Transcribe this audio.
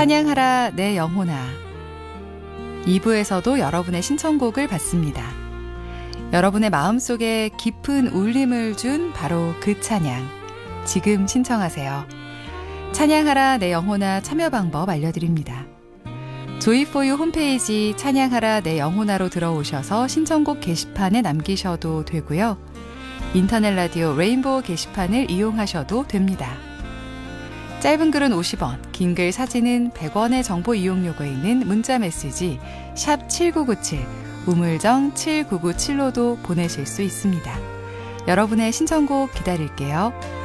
찬양하라 내 영혼아. 2부에서도 여러분의 신청곡을 받습니다. 여러분의 마음속에 깊은 울림을 준 바로 그 찬양. 지금 신청하세요. 찬양하라 내 영혼아 참여 방법 알려드립니다. 조이4유 홈페이지 찬양하라 내 영혼아로 들어오셔서 신청곡 게시판에 남기셔도 되고요. 인터넷 라디오 레인보우 게시판을 이용하셔도 됩니다. 짧은 글은 50원, 긴 글 사진은 100원의 정보 이용료가 있는 문자 메시지 샵 7997, 우물정 7997로도 보내실 수 있습니다. 여러분의 신청곡 기다릴게요.